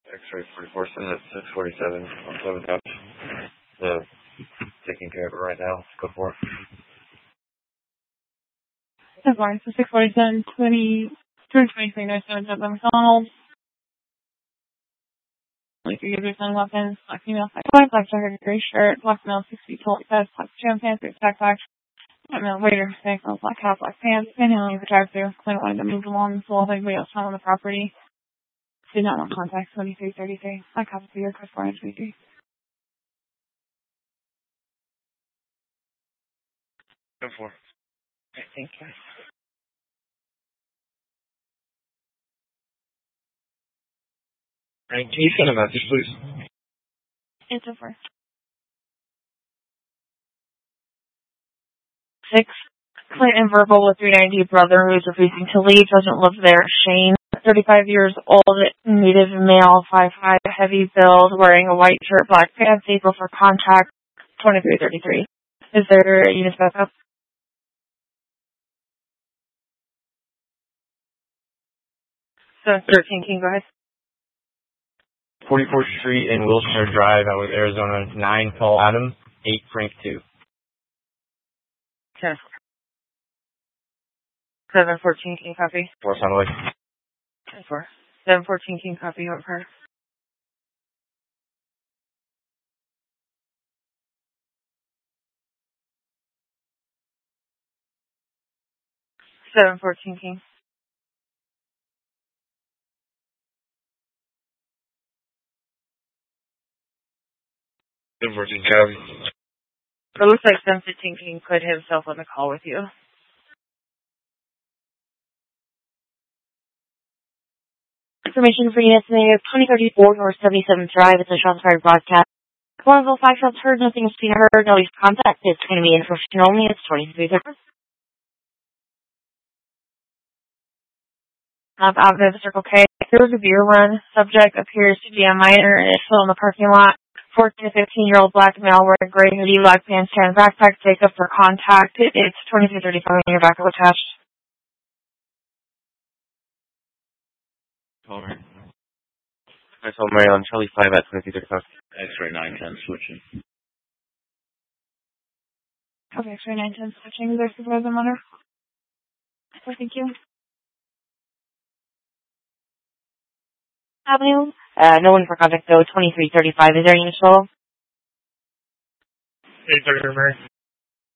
X-ray 44 send at 647 on 7th Ave. Taking care of it right now. Go for it. That's fine. So 647, 223 North 7th Ave McDonald's. Like you give your son weapons, black female, black jacket, gray shirt, black male, 6 feet tall, black jam pants, backpack, black male, waiter, black hat, black pants, panhandling the drive-thru. Client wanted to move along the floor with everybody else on the property. Did not want contact, 2333. Black hat for your request 423. Go for it. Alright, thank you. Right, can you send a message, please? It's over. 6. Clear and verbal with 390 brother who is refusing to leave, doesn't live there. Shane, 35 years old, native male, 5'5", heavy build, wearing a white shirt, black pants, able for contact, 2333. Is there a unit backup? 713, can you go ahead? 44th Street and Wilshire Drive, Arizona, 9, call Adam, 8, Frank 2. 10. 714, can you copy? 4 sound away. 10-4. 714, can you copy over her? 714, King. 714, copy. It looks like 715 King put himself on the call with you. Information for units in the 2034 North 77th Drive. It's a shots fired broadcast. One of 5 shots heard, nothing is being heard, no least contact. It's going to be information only. It's 23 seconds. Out of the Circle K. There was a beer run. Subject appears to be a minor and is still in the parking lot. 14 to 15-year-old black male wearing gray hoodie, black pants, tan backpack. Take up for contact. It's 2335 in your backup attached. Call her. I told Mary on Charlie 5 at 2335. X-ray 910 switching. Okay, X-ray 910 switching. There's the weather monitor. Thank you. Avenue. No one for contact though. 2335. Is there any solo? 830, Mary.